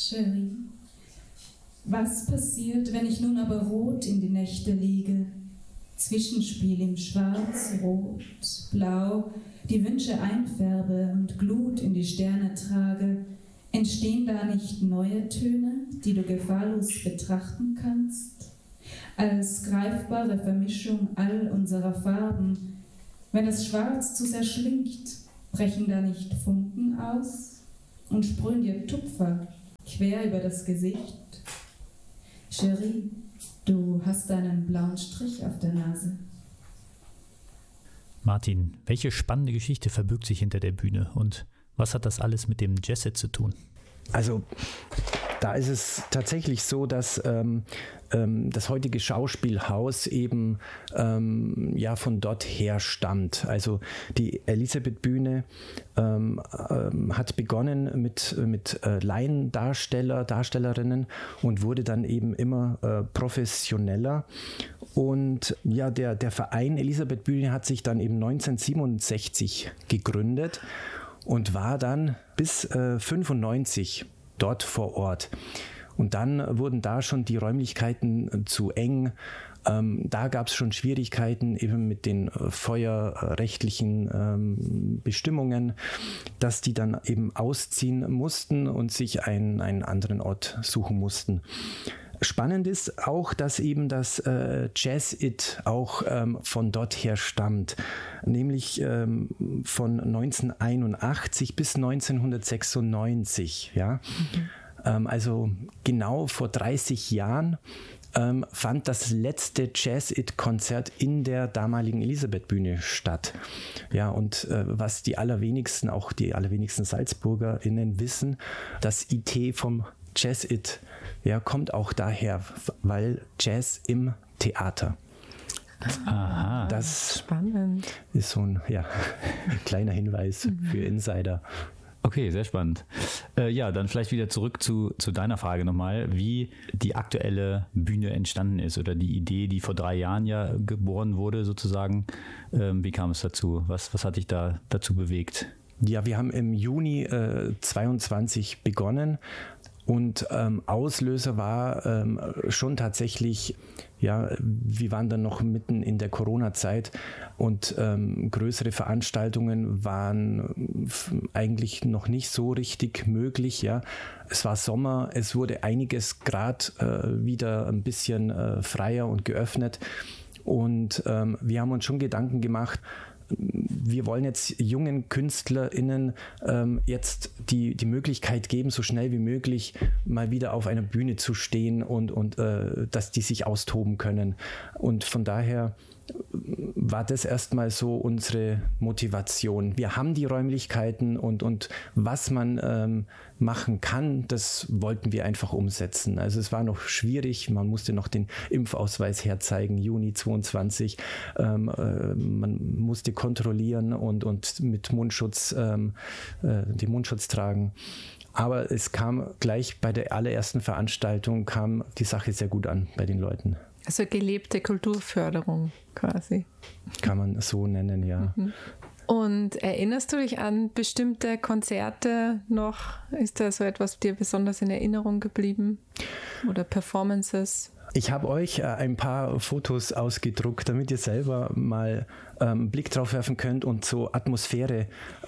Cherie, was passiert, wenn ich nun aber rot in die Nächte liege? Zwischenspiel im Schwarz, Rot, Blau, die Wünsche einfärbe und Glut in die Sterne trage, entstehen da nicht neue Töne, die du gefahrlos betrachten kannst? Als greifbare Vermischung all unserer Farben, wenn das Schwarz zu sehr schlingt, brechen da nicht Funken aus und sprühen dir Tupfer quer über das Gesicht? Cherie, du hast einen blauen Strich auf der Nase. Martin, welche spannende Geschichte verbirgt sich hinter der Bühne und was hat das alles mit dem Jazz-It zu tun? Also da ist es tatsächlich so, dass das heutige Schauspielhaus eben von dort her stammt. Also die Elisabeth-Bühne hat begonnen mit Laiendarstellerinnen und wurde dann eben immer professioneller. Und ja, der Verein Elisabeth-Bühne hat sich dann eben 1967 gegründet und war dann bis 1995 dort vor Ort. Und dann wurden da schon die Räumlichkeiten zu eng. Da gab es schon Schwierigkeiten eben mit den feuerrechtlichen Bestimmungen, dass die dann eben ausziehen mussten und sich einen anderen Ort suchen mussten. Spannend ist auch, dass eben das Jazz-It auch von dort her stammt, nämlich von 1981 bis 1996. Ja? Also genau vor 30 Jahren fand das letzte Jazz-It-Konzert in der damaligen Elisabeth-Bühne statt. Ja, und was die allerwenigsten SalzburgerInnen wissen, das IT vom Jazz-It kommt auch daher, weil Jazz im Theater. Aha. Das spannend. Ist so ein kleiner Hinweis für Insider. Okay, sehr spannend. Dann vielleicht wieder zurück zu deiner Frage nochmal, wie die aktuelle Bühne entstanden ist oder die Idee, die vor 3 Jahren ja geboren wurde sozusagen. Wie kam es dazu? Was hat dich da dazu bewegt? Ja, wir haben im Juni 22 begonnen. Und Auslöser war schon tatsächlich, wir waren dann noch mitten in der Corona-Zeit und größere Veranstaltungen waren eigentlich noch nicht so richtig möglich. Ja. Es war Sommer, es wurde einiges gerade wieder ein bisschen freier und geöffnet und wir haben uns schon Gedanken gemacht, wir wollen jetzt jungen KünstlerInnen jetzt die Möglichkeit geben, so schnell wie möglich mal wieder auf einer Bühne zu stehen und dass die sich austoben können. Und von daher war das erstmal so unsere Motivation. Wir haben die Räumlichkeiten und was man machen kann, das wollten wir einfach umsetzen. Also es war noch schwierig, man musste noch den Impfausweis herzeigen, Juni 22. Man musste kontrollieren und mit Mundschutz, den Mundschutz tragen. Aber es kam gleich bei der allerersten Veranstaltung, kam die Sache sehr gut an bei den Leuten. Also gelebte Kulturförderung quasi. Kann man so nennen, ja. Und erinnerst du dich an bestimmte Konzerte noch? Ist da so etwas dir besonders in Erinnerung geblieben? Oder Performances? Ich habe euch ein paar Fotos ausgedruckt, damit ihr selber mal einen Blick drauf werfen könnt und so Atmosphäre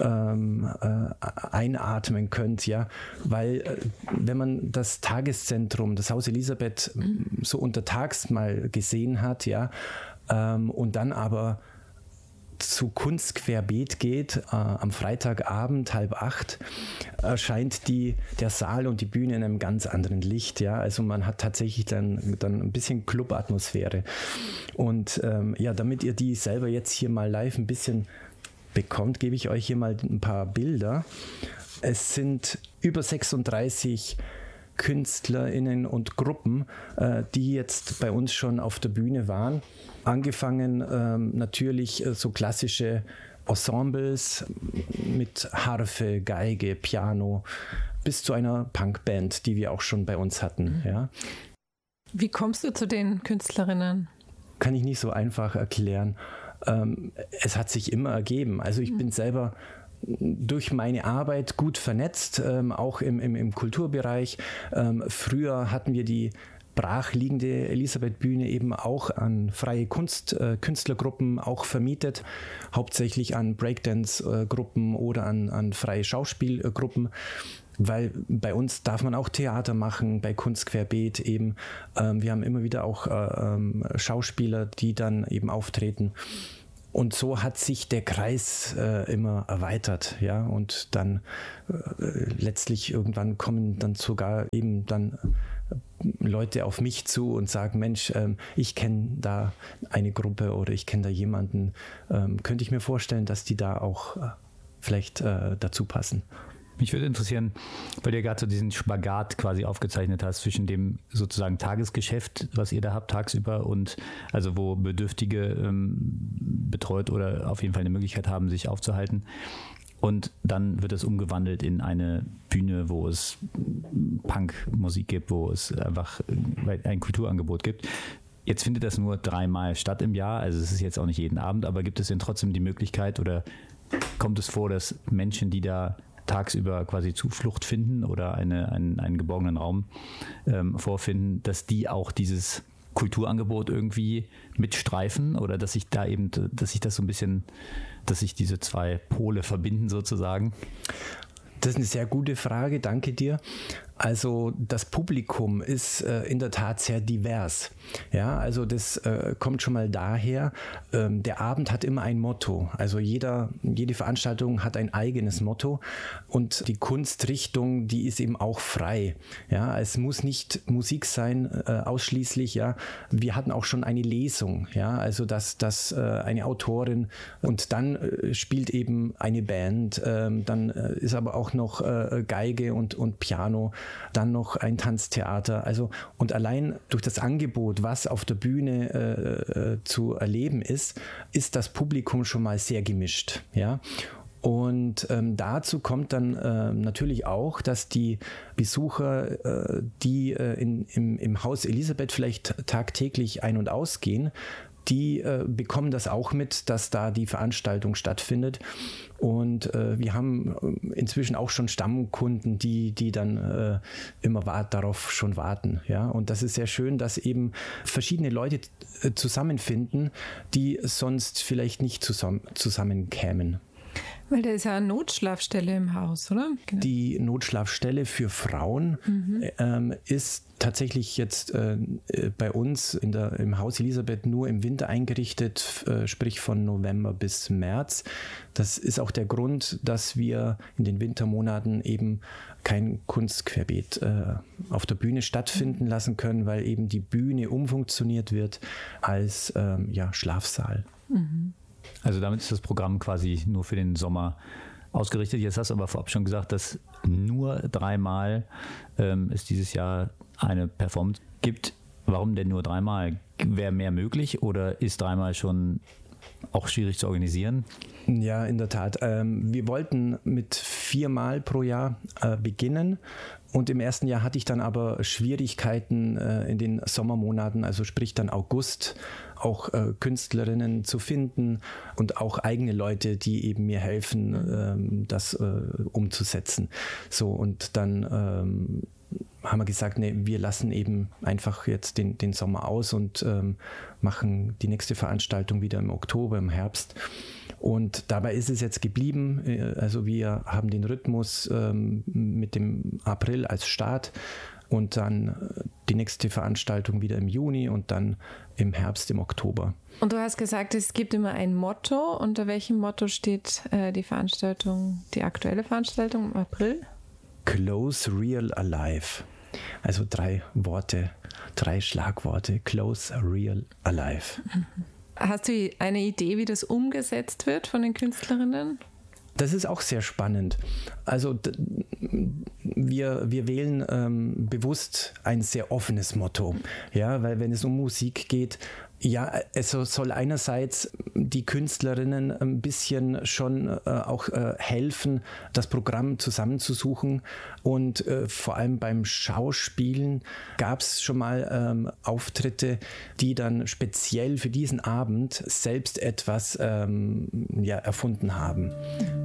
einatmen könnt, ja, weil wenn man das Tageszentrum, das Haus Elisabeth so untertags mal gesehen hat, ja, und dann aber zu Kunst querbeet geht, am Freitagabend 7:30 erscheint der Saal und die Bühne in einem ganz anderen Licht. Ja? Also man hat tatsächlich dann ein bisschen Club-Atmosphäre. Und damit ihr die selber jetzt hier mal live ein bisschen bekommt, gebe ich euch hier mal ein paar Bilder. Es sind über 36 KünstlerInnen und Gruppen, die jetzt bei uns schon auf der Bühne waren. Angefangen natürlich so klassische Ensembles mit Harfe, Geige, Piano, bis zu einer Punkband, die wir auch schon bei uns hatten. Ja. Wie kommst du zu den Künstlerinnen? Kann ich nicht so einfach erklären. Es hat sich immer ergeben. Also ich bin selber durch meine Arbeit gut vernetzt, auch im Kulturbereich. Früher hatten wir die brachliegende Elisabeth-Bühne eben auch an freie Künstlergruppen auch vermietet, hauptsächlich an Breakdance-Gruppen oder an freie Schauspielgruppen, weil bei uns darf man auch Theater machen, bei Kunst querbeet eben. Wir haben immer wieder auch Schauspieler, die dann eben auftreten. Und so hat sich der Kreis immer erweitert, ja, und dann letztlich irgendwann kommen dann sogar eben dann Leute auf mich zu und sagen, Mensch, ich kenne da eine Gruppe oder ich kenne da jemanden, könnte ich mir vorstellen, dass die da auch vielleicht dazu passen. Mich würde interessieren, weil du ja gerade so diesen Spagat quasi aufgezeichnet hast zwischen dem sozusagen Tagesgeschäft, was ihr da habt tagsüber und also wo Bedürftige betreut oder auf jeden Fall eine Möglichkeit haben, sich aufzuhalten. Und dann wird es umgewandelt in eine Bühne, wo es Punkmusik gibt, wo es einfach ein Kulturangebot gibt. Jetzt findet das nur 3-mal statt im Jahr, also es ist jetzt auch nicht jeden Abend, aber gibt es denn trotzdem die Möglichkeit oder kommt es vor, dass Menschen, die da tagsüber quasi Zuflucht finden oder einen geborgenen Raum vorfinden, dass die auch dieses Kulturangebot irgendwie mitstreifen oder dass sich das so ein bisschen, dass sich diese zwei Pole verbinden sozusagen? Das ist eine sehr gute Frage, danke dir. Also das Publikum ist in der Tat sehr divers. Ja, also das kommt schon mal daher, der Abend hat immer ein Motto. Also jede Veranstaltung hat ein eigenes Motto und die Kunstrichtung, die ist eben auch frei. Ja, es muss nicht Musik sein ausschließlich. Ja, wir hatten auch schon eine Lesung. Ja, also dass eine Autorin und dann spielt eben eine Band. Dann ist aber auch noch Geige und Piano. Dann noch ein Tanztheater. Also, und allein durch das Angebot, was auf der Bühne zu erleben ist das Publikum schon mal sehr gemischt. Ja? Und dazu kommt dann natürlich auch, dass die Besucher, die im Haus Elisabeth vielleicht tagtäglich ein- und ausgehen, die bekommen das auch mit, dass da die Veranstaltung stattfindet. Und wir haben inzwischen auch schon Stammkunden, die dann immer darauf schon warten. Ja? Und das ist sehr schön, dass eben verschiedene Leute zusammenfinden, die sonst vielleicht nicht zusammenkämen. Weil da ist ja eine Notschlafstelle im Haus, oder? Genau. Die Notschlafstelle für Frauen ist tatsächlich jetzt bei uns im Haus Elisabeth nur im Winter eingerichtet, sprich von November bis März. Das ist auch der Grund, dass wir in den Wintermonaten eben kein Kunstquerbeet auf der Bühne stattfinden lassen können, weil eben die Bühne umfunktioniert wird als Schlafsaal. Mhm. Also damit ist das Programm quasi nur für den Sommer ausgerichtet. Jetzt hast du aber vorab schon gesagt, dass nur 3-mal es dieses Jahr eine Performance gibt. Warum denn nur 3-mal? Wäre mehr möglich oder ist 3-mal schon auch schwierig zu organisieren? Ja, in der Tat. Wir wollten mit 4-mal pro Jahr beginnen. Und im ersten Jahr hatte ich dann aber Schwierigkeiten in den Sommermonaten, also sprich dann August, auch Künstlerinnen zu finden und auch eigene Leute, die eben mir helfen, das umzusetzen. So, und dann haben wir gesagt, nee, wir lassen eben einfach jetzt den Sommer aus und machen die nächste Veranstaltung wieder im Oktober, im Herbst. Und dabei ist es jetzt geblieben. Also wir haben den Rhythmus mit dem April als Start und dann die nächste Veranstaltung wieder im Juni und dann im Herbst, im Oktober. Und du hast gesagt, es gibt immer ein Motto. Unter welchem Motto steht die aktuelle Veranstaltung im April? Close, Real, Alive. Also 3 Schlagworte. Close, Real, Alive. Hast du eine Idee, wie das umgesetzt wird von den Künstlerinnen? Das ist auch sehr spannend. Also wir wählen bewusst ein sehr offenes Motto, ja, weil wenn es um Musik geht, ja, es soll einerseits die Künstlerinnen ein bisschen schon auch helfen, das Programm zusammenzusuchen und vor allem beim Schauspielen gab es schon mal Auftritte, die dann speziell für diesen Abend selbst etwas erfunden haben.